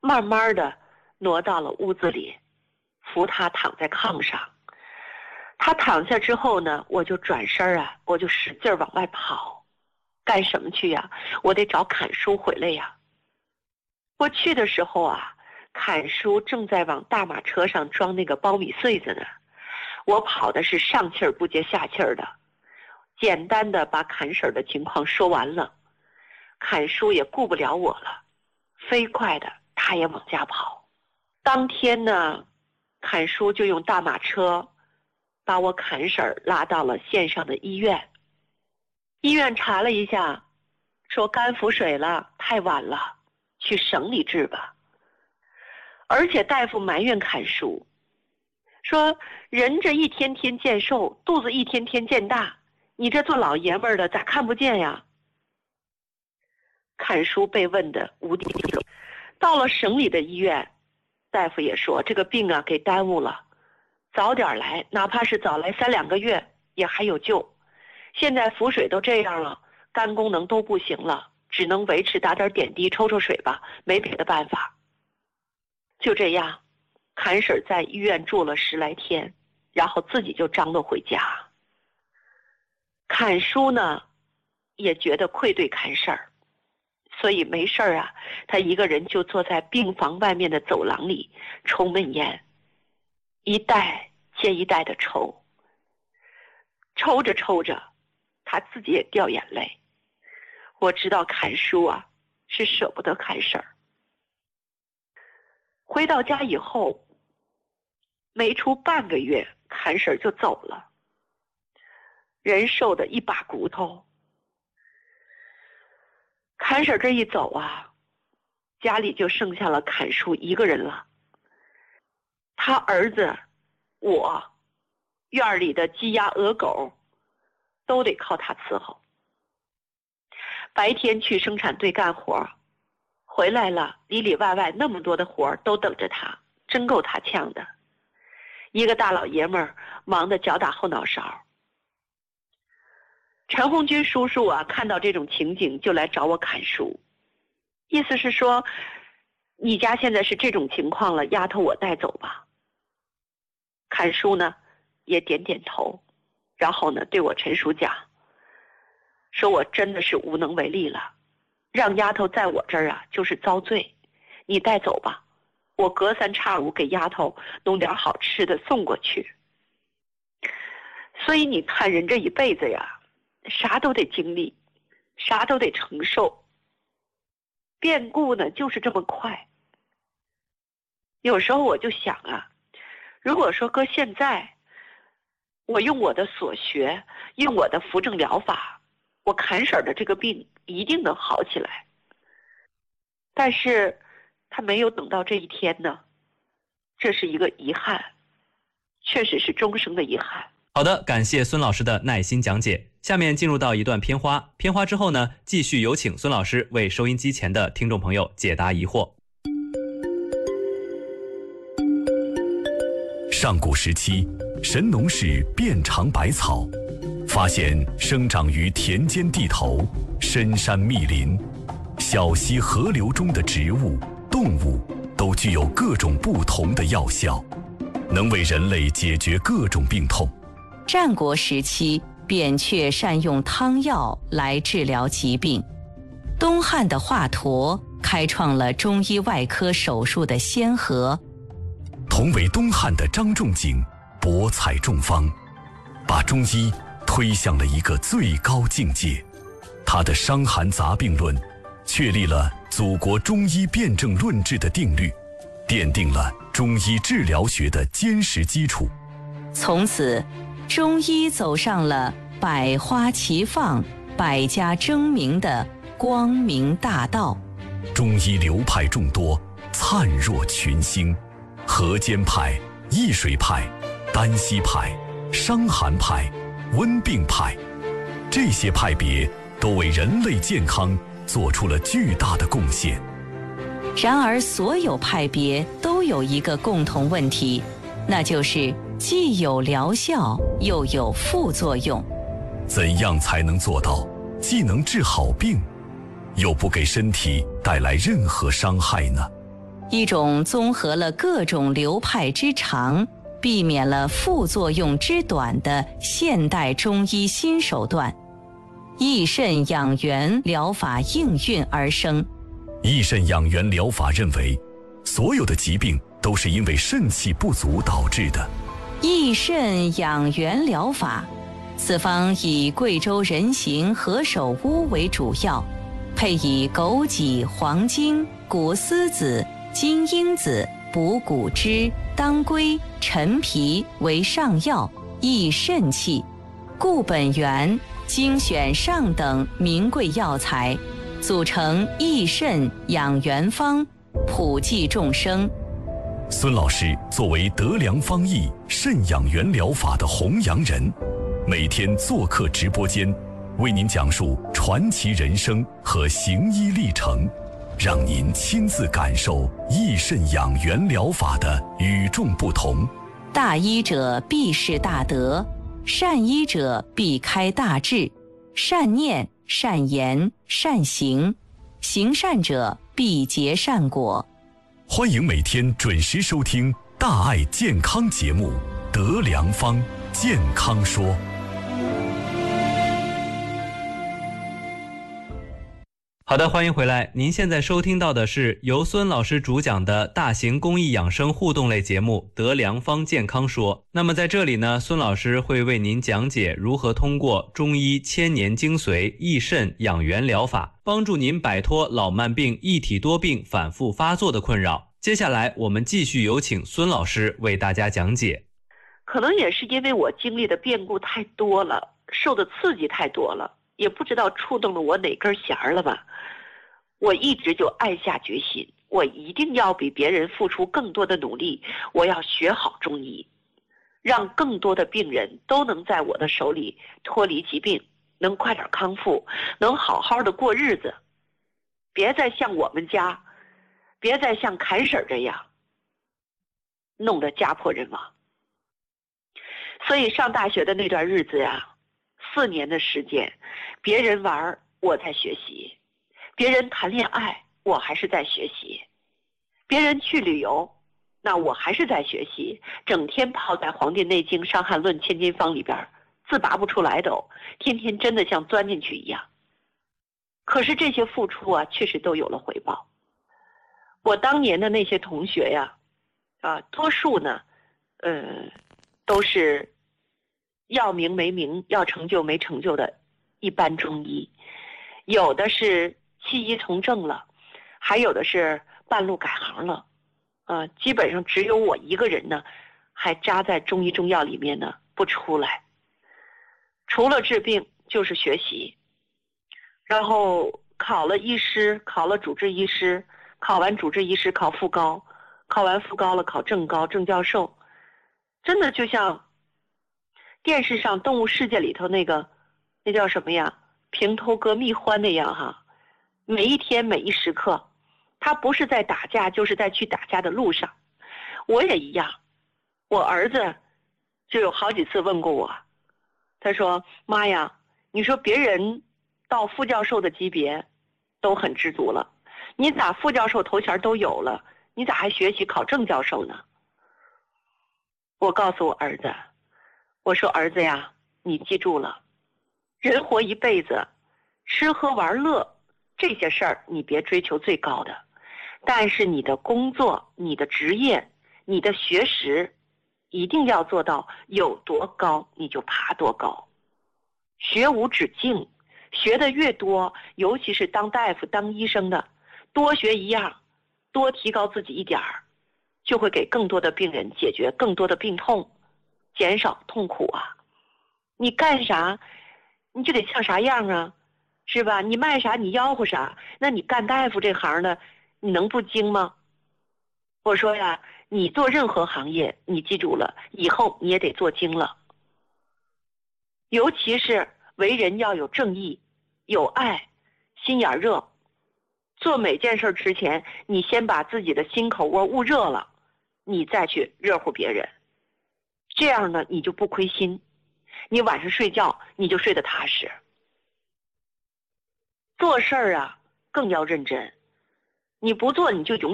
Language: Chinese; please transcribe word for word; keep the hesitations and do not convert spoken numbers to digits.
慢慢的挪到了屋子里，扶他躺在炕上。他躺下之后呢，我就转身啊，我就使劲往外跑。干什么去呀？我得找侃叔回来呀。我去的时候啊，侃叔正在往大马车上装那个苞米穗子呢。我跑的是上气儿不接下气儿的，简单的把侃婶的情况说完了。侃叔也顾不了我了，飞快的他也往家跑。当天呢，侃叔就用大马车把我侃婶拉到了县上的医院。医院查了一下，说肝腹水了，太晚了，去省里治吧。而且大夫埋怨侃叔，说人这一天天见瘦，肚子一天天见大，你这做老爷们儿的咋看不见呀？侃叔被问的无地自容。到了省里的医院，大夫也说这个病啊给耽误了，早点来，哪怕是早来三两个月也还有救。现在腹水都这样了，肝功能都不行了，只能维持打点点滴抽抽水吧，没别的办法。就这样，侃婶在医院住了十来天，然后自己就张罗回家。侃叔呢也觉得愧对侃婶，所以没事啊，他一个人就坐在病房外面的走廊里抽闷烟，一袋接一袋的抽。抽着抽着，他自己也掉眼泪。我知道侃叔啊是舍不得侃婶。回到家以后，没出半个月，侃婶就走了，人瘦的一把骨头。侃婶这一走啊，家里就剩下了侃叔一个人了。他儿子、我、院里的鸡鸭鹅狗都得靠他伺候。白天去生产队干活，回来了里里外外那么多的活都等着他，真够他呛的。一个大老爷们儿忙得脚打后脑勺。陈红军叔叔啊，看到这种情景就来找我侃叔，意思是说你家现在是这种情况了，丫头我带走吧。侃叔呢也点点头，然后呢对我陈叔讲，说我真的是无能为力了，让丫头在我这儿啊就是遭罪，你带走吧，我隔三差五给丫头弄点好吃的送过去。所以你看人这一辈子呀，啥都得经历，啥都得承受，变故呢就是这么快。有时候我就想啊，如果说搁现在，我用我的所学，用我的扶正疗法，我侃婶的这个病一定能好起来。但是他没有等到这一天呢，这是一个遗憾，确实是终生的遗憾。 好的，感谢孙老师的耐心讲解。下面进入到一段片花，片花之后呢，继续有请孙老师为收音机前的听众朋友解答疑惑。 上古时期，神农氏遍尝百草，发现生长于田间地头、深山密林、小溪河流中的植物、动物都具有各种不同的药效，能为人类解决各种病痛。 战国时期，扁鹊善用汤药来治疗疾病。东汉的华佗开创了中医外科手术的先河。 同为东汉的张仲景博采众方，把中医推向了一个最高境界。他的《伤寒杂病论》确立了祖国中医辨证论治的定律，奠定了中医治疗学的坚实基础。 从此，中医走上了百花齐放、百家争鸣的光明大道。 中医流派众多，灿若群星。河间派、易水派、丹溪派、伤寒派、温病派，这些派别都为人类健康做出了巨大的贡献。 然而，所有派别都有一个共同问题，那就是既有疗效，又有副作用。 怎样才能做到既能治好病，又不给身体带来任何伤害呢？ 一种综合了各种流派之长，避免了副作用之短的现代中医新手段。益肾养元疗法应运而生。 益肾养元疗法认为，所有的疾病都是因为肾气不足导致的。 益肾养元疗法，此方以贵州人形何首乌为主要，配以枸杞、黄精、谷丝子、金樱子、补骨脂、当归、陈皮为上药，益肾气。固本源、精选上等名贵药材，组成益肾养元方，普济众生。 孙老师作为德良方益肾养元疗法的弘扬人，每天做客直播间，为您讲述传奇人生和行医历程，让您亲自感受益肾养元疗法的与众不同。 大医者必是大德，善医者必开大智，善念、善言、善行，行善者必结善果。 欢迎每天准时收听大爱健康节目《德良方健康说》。 好的，欢迎回来。您现在收听到的是由孙老师主讲的大型公益养生互动类节目《德良方健康说》。那么在这里呢，孙老师会为您讲解如何通过中医千年精髓益肾养元疗法，帮助您摆脱老慢病、一体多病反复发作的困扰。接下来我们继续有请孙老师为大家讲解。 可能也是因为我经历的变故太多了，受的刺激太多了，也不知道触动了我哪根弦儿了吧。我一直就暗下决心，我一定要比别人付出更多的努力，我要学好中医，让更多的病人都能在我的手里脱离疾病，能快点康复，能好好的过日子，别再像我们家，别再像侃婶这样弄得家破人亡。所以上大学的那段日子呀，四年的时间，别人玩我在学习，别人谈恋爱我还是在学习，别人去旅游那我还是在学习，整天泡在《黄帝内经》《伤寒论》《千金方》里边，自拔不出来都，天天真的像钻进去一样。可是这些付出啊，确实都有了回报。我当年的那些同学呀，啊，多数呢，呃，都是要名没名，要成就没成就的一般中医，有的是弃医从政了，还有的是半路改行了，呃，基本上只有我一个人呢，还扎在中医中药里面呢不出来。除了治病就是学习，然后考了医师，考了主治医师，考完主治医师考副高，考完副高了考正高正教授，真的就像电视上动物世界里头那个那叫什么呀，平头哥蜜獾那样哈，每一天每一时刻他不是在打架就是在去打架的路上。我也一样，我儿子就有好几次问过我，他说妈呀，你说别人到副教授的级别都很知足了，你咋副教授头衔都有了，你咋还学习考正教授呢？我告诉我儿子，我说儿子呀，你记住了，人活一辈子，吃喝玩乐这些事儿你别追求最高的，但是你的工作、你的职业、你的学识一定要做到有多高你就爬多高，学无止境，学的越多，尤其是当大夫当医生的，多学一样，多提高自己一点儿，就会给更多的病人解决更多的病痛，减少痛苦啊。你干啥你就得像啥样啊，是吧？你卖啥你吆喝啥，那你干大夫这行的你能不精吗？我说呀，你做任何行业你记住了，以后你也得做精了，尤其是为人要有正义，有爱，心眼热，做每件事之前你先把自己的心口窝捂热了，你再去热乎别人，这样呢你就不亏心，你晚上睡觉你就睡得踏实。做事儿啊更要认真，你不做你就永远